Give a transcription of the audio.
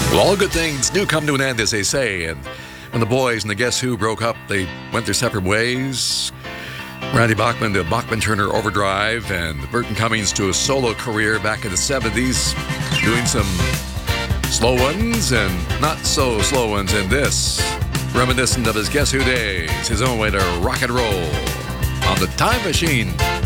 Well, all good things do come to an end, as they say. And when the boys and the Guess Who broke up, they went their separate ways. Randy Bachman to Bachman-Turner Overdrive, and Burton Cummings to a solo career back in the 70s, doing some slow ones and not so slow ones in this, reminiscent of his Guess Who days, his own way to rock and roll on the Time Machine.